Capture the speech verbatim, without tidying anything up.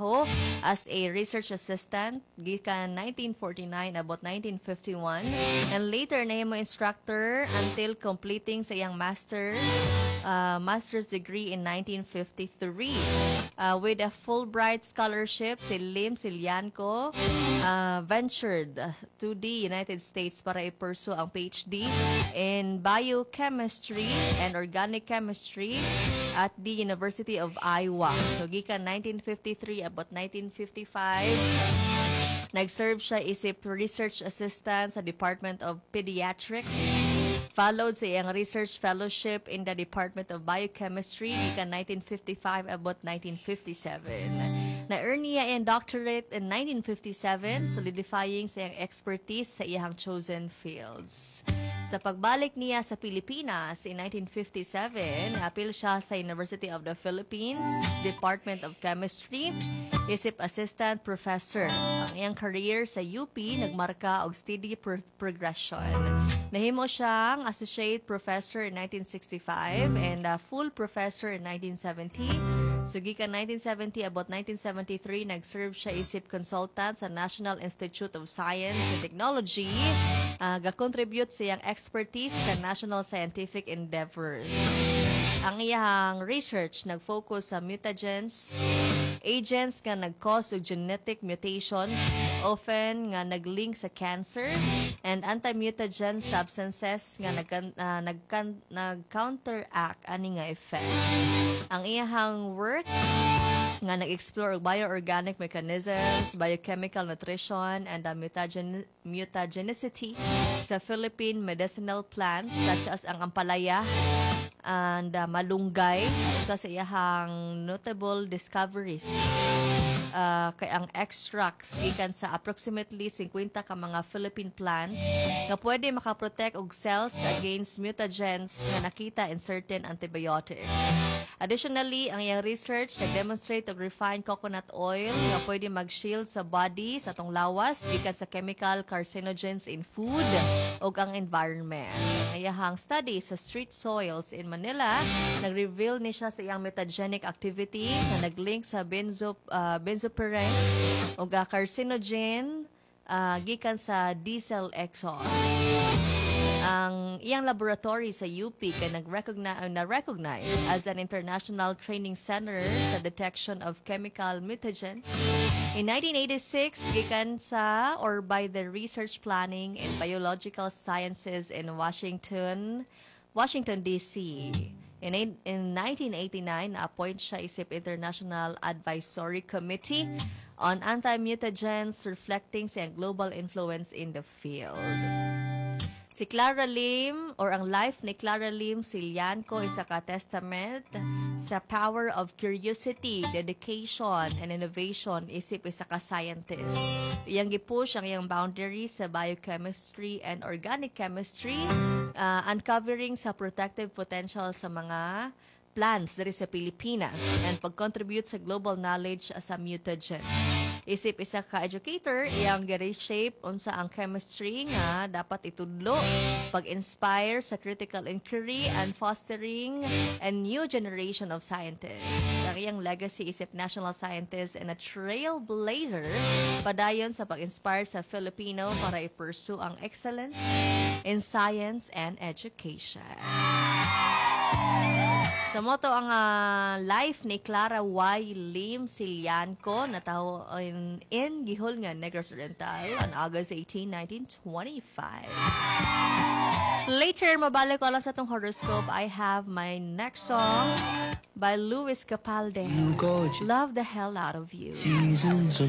nagtrabaho as a research assistant gikan nineteen forty-nine about nineteen fifty-one, and later nahimo instructor until completing sa iyang master uh, master's degree in nineteen fifty-three. Uh, with a Fulbright scholarship, si Lim Silianco uh, ventured uh, to the United States para i-pursue ang PhD in biochemistry and organic chemistry at the University of Iowa. So, gikan nineteen fifty-three about nineteen fifty-five, nag-serve siya isip research assistant sa Department of Pediatrics. Followed sa iyang research fellowship in the Department of Biochemistry gikan nineteen fifty-five about nineteen fifty-seven. Na-earn niya ang doctorate in nineteen fifty-seven, solidifying sa iyang expertise sa iyang chosen fields. Sa pagbalik niya sa Pilipinas in nineteen fifty-seven, apil siya sa University of the Philippines, Department of Chemistry, isip assistant professor. Ang iyang career sa U P nagmarka og steady pro- progression. Nahimo siyang associate professor in nineteen sixty-five and a full professor in nineteen seventy. So, gikan nineteen seventy about nineteen seventy-three, nag-serve siya isip consultant sa National Institute of Science and Technology. Uh, ga-contribute sa iyang expertise sa national scientific endeavors. Ang iyang research nag-focus sa mutagens, agents nga nag-cause of genetic mutation, often nga nag-link sa cancer, and anti-mutagen substances nga nag, uh, nag, nag-counteract ani nga effects. Ang iyang work nga nag-explore bioorganic mechanisms, biochemical nutrition, and the mutagen mutagenicity sa Philippine medicinal plants such as ang ampalaya and uh, malunggay. Usa sa iyang notable discoveries uh, kay ang extracts gikan sa approximately fifty ka mga Philippine plants nga pwede makaprotect og cells against mutagens nga nakita in certain antibiotics. Additionally, ang iyang research nag-demonstrate og refined coconut oil nga pwede mag-shield sa body sa atong lawas gikan sa chemical carcinogens in food ug ang environment. Ang iyang study sa street soils in Manila, nag-reveal ni siya sa iyang mutagenic activity na nag-link sa benzo uh, benzopyrene ug carcinogen uh, gikan sa diesel exhaust. Ang iyang laboratory sa U P kay nag-recognize na-recognize as an international training center sa detection of chemical mutagens. In nineteen eighty-six, gikan sa or by the Research Planning and Biological Sciences in Washington, Washington D C. In, in nineteen eighty-nine, na-appoint siya isip International Advisory Committee on Anti-Mutagens, reflecting sa global influence in the field. Si Clara Lim, or ang life ni Clara Lim Silianco, isa ka testament sa power of curiosity, dedication, and innovation isip isa ka scientist. Iyang gipush ang iyang boundaries sa biochemistry and organic chemistry, uh, uncovering sa protective potential sa mga plants diri sa Pilipinas, and pag-contribute sa global knowledge sa mutagens. Isip isa ka educator, iyang gi-reshape unsa ang chemistry nga dapat itudlo, pag-inspire sa critical inquiry and fostering a new generation of scientists. Ang iyang legacy isip national scientist and a trailblazer, padayon sa pag-inspire sa Filipino para i-pursue ang excellence in science and education. Sa moto ang uh, life ni Clara Y. Lim Silianco, nataho in, in Gihol nga Negros Oriental on August eighteenth, nineteen twenty-five. Later, mabalik ko lang sa itong horoscope. I have my next song by Luis Capaldi, Love the Hell Out of You.